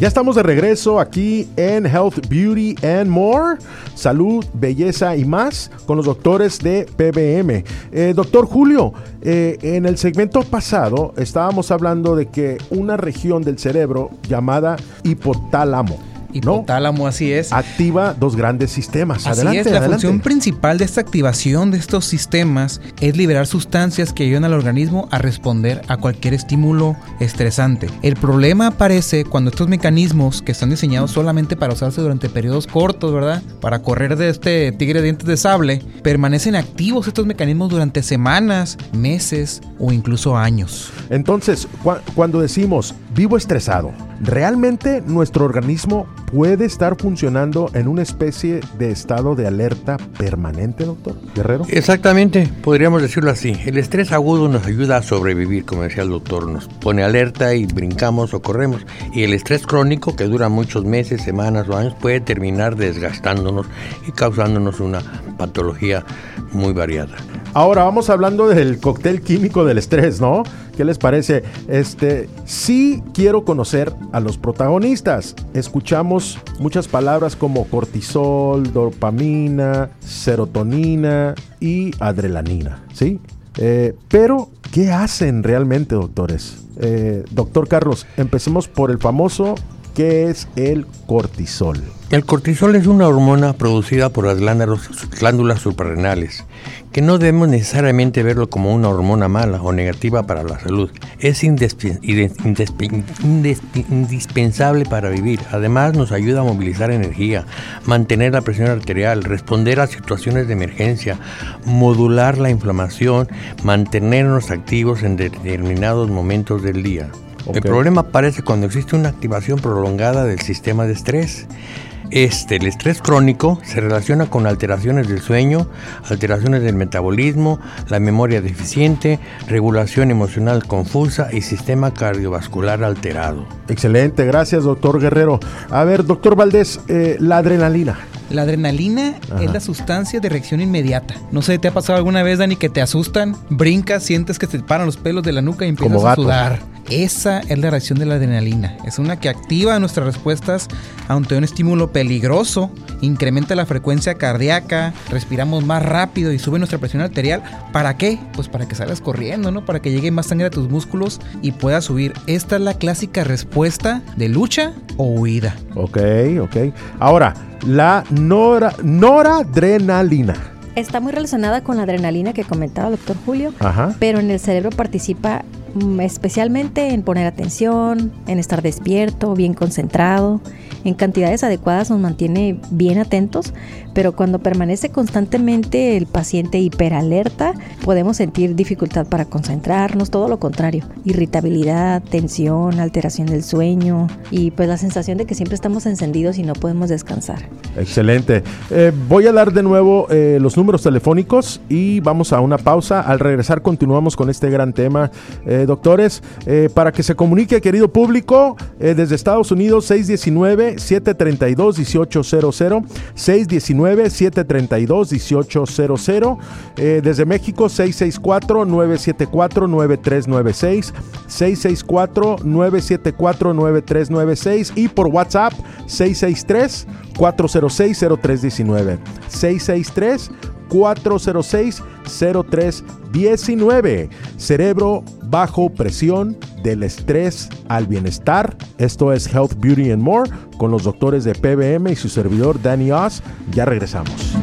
Ya estamos de regreso aquí en Health, Beauty and More, salud, belleza y más, con los doctores de PBM. Doctor Julio, en el segmento pasado estábamos hablando de que una región del cerebro llamada hipotálamo, hipotálamo, así es, activa dos grandes sistemas. Así es, la función principal de esta activación de estos sistemas es liberar sustancias que ayudan al organismo a responder a cualquier estímulo estresante. El problema aparece cuando estos mecanismos, que están diseñados solamente para usarse durante periodos cortos, ¿verdad?, para correr de este tigre de dientes de sable, permanecen activos estos mecanismos durante semanas, meses o incluso años. Entonces, cuando decimos vivo estresado, ¿realmente nuestro organismo puede estar funcionando en una especie de estado de alerta permanente, doctor Guerrero? Exactamente, podríamos decirlo así. El estrés agudo nos ayuda a sobrevivir, como decía el doctor, nos pone alerta y brincamos o corremos. Y el estrés crónico, que dura muchos meses, semanas o años, puede terminar desgastándonos y causándonos una patología muy variada. Ahora vamos hablando del cóctel químico del estrés, ¿no? ¿Qué les parece? Sí quiero conocer a los protagonistas. Escuchamos muchas palabras como cortisol, dopamina, serotonina y adrenalina, ¿sí? Pero, ¿qué hacen realmente, doctores? Doctor Carlos, empecemos por el famoso, ¿qué es el cortisol? El cortisol es una hormona producida por las glándulas suprarrenales, que no debemos necesariamente verlo como una hormona mala o negativa para la salud. Es indispensable para vivir. Además, nos ayuda a movilizar energía, mantener la presión arterial, responder a situaciones de emergencia, modular la inflamación, mantenernos activos en determinados momentos del día. Okay. El problema aparece cuando existe una activación prolongada del sistema de estrés. El estrés crónico se relaciona con alteraciones del sueño, alteraciones del metabolismo, la memoria deficiente, regulación emocional confusa y sistema cardiovascular alterado. Excelente, gracias, doctor Guerrero. A ver, doctor Valdés, la adrenalina. La adrenalina es la sustancia de reacción inmediata. No sé, ¿te ha pasado alguna vez, Dani, que te asustan, brincas, sientes que te paran los pelos de la nuca y empiezas a sudar? Esa es la reacción de la adrenalina. Es una que activa nuestras respuestas ante un estímulo peligroso, incrementa la frecuencia cardíaca, respiramos más rápido y sube nuestra presión arterial. ¿Para qué? Pues para que salgas corriendo, ¿no? Para que llegue más sangre a tus músculos y puedas subir. Esta es la clásica respuesta de lucha o huida. Ok. Ahora, la noradrenalina. Está muy relacionada con la adrenalina que comentaba el doctor Julio, pero en el cerebro participa especialmente en poner atención, en estar despierto, bien concentrado. En cantidades adecuadas nos mantiene bien atentos, pero cuando permanece constantemente el paciente hiperalerta, podemos sentir dificultad para concentrarnos, todo lo contrario, irritabilidad, tensión, alteración del sueño y pues la sensación de que siempre estamos encendidos y no podemos descansar. Excelente. Voy a dar de nuevo los números telefónicos y vamos a una pausa. Al regresar continuamos con este gran tema. Doctores, para que se comunique, querido público, desde Estados Unidos, 619-732-1800, 619-732-1800, desde México, 664-974-9396, 664-974-9396 y por WhatsApp, 663-406-0319, 663-406-0319. Cerebro bajo presión, del estrés al bienestar. Esto es Health, Beauty and More con los doctores de PBM y su servidor Danny Oz. Ya regresamos.